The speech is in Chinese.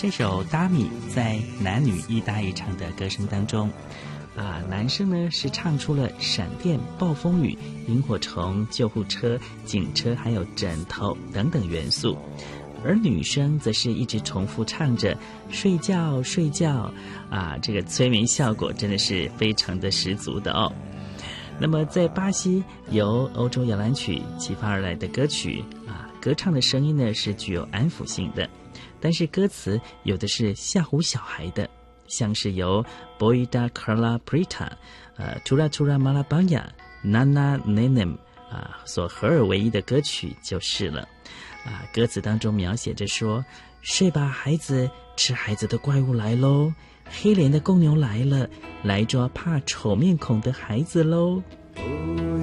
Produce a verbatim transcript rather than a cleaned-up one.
这首《达米》在男女一搭一唱的歌声当中，啊，男生呢是唱出了闪电、暴风雨、萤火虫、救护车、警车，还有枕头等等元素，而女生则是一直重复唱着睡觉睡觉，啊，这个催眠效果真的是非常的十足的哦。那么在巴西，由欧洲摇篮曲启发而来的歌曲啊，歌唱的声音呢是具有安抚性的，但是歌词有的是吓唬小孩的，像是由 Boida Carla Preta 呃 Tura Tura Malabanya Nana Nenem 啊所合而为一的歌曲就是了啊。歌词当中描写着说，睡吧孩子，吃孩子的怪物来喽，黑脸的公牛来了，来抓怕丑面孔的孩子喽。